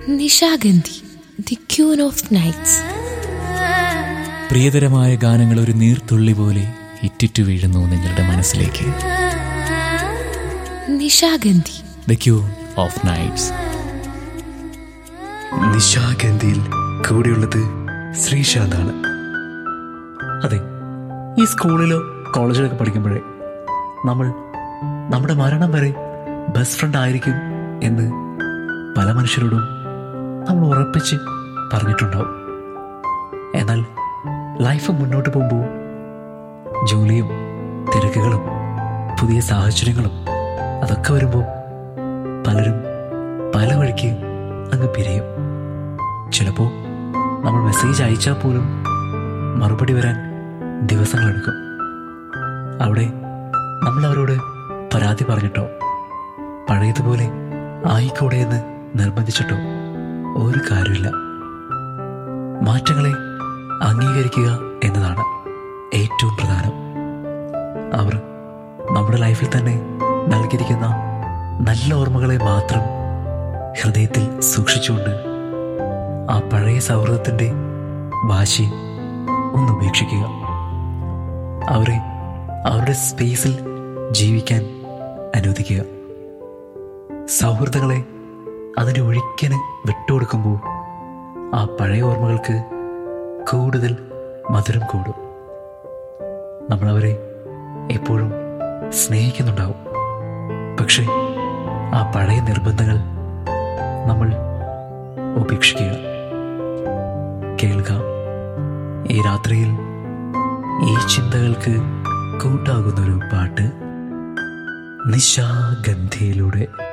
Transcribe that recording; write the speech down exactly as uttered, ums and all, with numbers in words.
Nishagandhi, the queen of nights. പ്രിയതരമായ ഗാനങ്ങൾ ഒരു നീർത്തുള്ളി പോലെ ഇറ്റിറ്റു വീഴുന്നു നിങ്ങളുടെ മനസ്സിലേക്ക്. Nishagandhi, the queen of nights. നിശാഗന്ധിയിൽ കൂടെയുള്ളത് ശ്രീശാന്താണ്. അതെ, ഈ സ്കൂളിലോ കോളേജിലൊക്കെ പഠിക്കുമ്പോഴേ നമ്മൾ നമ്മുടെ മരണം വരെ ബെസ്റ്റ് ഫ്രണ്ട് ആയിരിക്കും എന്ന് പല മനുഷ്യരോടും നമ്മൾ ഉറപ്പിച്ച് പറഞ്ഞിട്ടുണ്ടാവും. എന്നാൽ ലൈഫ് മുന്നോട്ട് പോകുമ്പോൾ ജോലിയും തിരക്കുകളും പുതിയ സാഹചര്യങ്ങളും അതൊക്കെ വരുമ്പോൾ പലരും പല വഴിക്ക് അങ്ങ് പിരിയും. ചിലപ്പോൾ നമ്മൾ മെസ്സേജ് അയച്ചാൽ പോലും മറുപടി വരാൻ ദിവസങ്ങളെടുക്കും. അവിടെ നമ്മൾ അവരോട് പരാതി പറഞ്ഞിട്ടോ പഴയതുപോലെ ആയിക്കൂടെ എന്ന് നിർബന്ധിച്ചിട്ടോ ഒരു കാര്യമില്ല. മാറ്റങ്ങളെ അംഗീകരിക്കുക എന്നതാണ് ഏറ്റവും പ്രധാനം. അവർ നമ്മുടെ ലൈഫിൽ തന്നെ നൽകിയിരിക്കുന്ന നല്ല ഓർമ്മകളെ മാത്രം ഹൃദയത്തിൽ സൂക്ഷിച്ചുകൊണ്ട് ആ പഴയ സൗഹൃദത്തിൻ്റെ വാശി ഒന്ന് ഉപേക്ഷിക്കുക. അവരെ അവരുടെ സ്പേസിൽ ജീവിക്കാൻ അനുവദിക്കുക. സൗഹൃദങ്ങളെ അതിൻ്റെ ഒഴുക്കിന് വിട്ടുകൊടുക്കുമ്പോൾ ആ പഴയ ഓർമ്മകൾക്ക് കൂടുതൽ മധുരം കൂടും. നമ്മളവരെ എപ്പോഴും സ്നേഹിക്കുന്നുണ്ടാവും. പക്ഷേ ആ പഴയ നിർബന്ധങ്ങൾ നമ്മൾ ഉപേക്ഷിക്കുക. കേൾക്കാം ഈ രാത്രിയിൽ ഈ ചിന്തകൾക്ക് കൂട്ടാകുന്നൊരു പാട്ട് നിശാഗന്ധിയിലൂടെ.